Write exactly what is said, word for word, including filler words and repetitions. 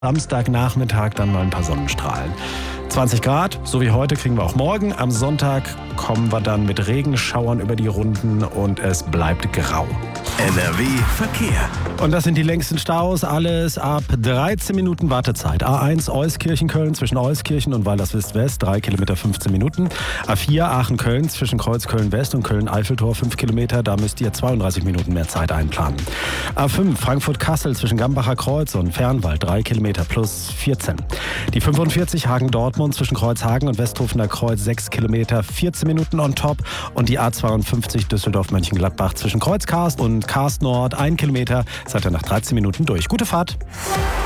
Samstagnachmittag dann mal ein paar Sonnenstrahlen. zwanzig Grad, so wie heute, kriegen wir auch morgen. Am Sonntag kommen wir dann mit Regenschauern über die Runden und es bleibt grau. N R W Verkehr. Und das sind die längsten Staus. Alles ab dreizehn Minuten Wartezeit. A eins Euskirchen-Köln zwischen Euskirchen und Weilerswist-West, drei Kilometer fünfzehn Minuten. A vier Aachen-Köln zwischen Kreuzköln-West und Köln-Eiffeltor, fünf Kilometer. Da müsst ihr zweiunddreißig Minuten mehr Zeit einplanen. A fünf Frankfurt-Kassel zwischen Gambacher Kreuz und Fernwald, drei Kilometer plus vierzehn. Die fünfundvierzig Hagen-Dortmund zwischen Kreuzhagen und Westhofener Kreuz, sechs Kilometer, vierzehn Minuten on top. Und die A zweiundfünfzig Düsseldorf-Mönchengladbach zwischen Kreuzkarst und Karst Nord, ein Kilometer, seid ihr nach dreizehn Minuten durch. Gute Fahrt!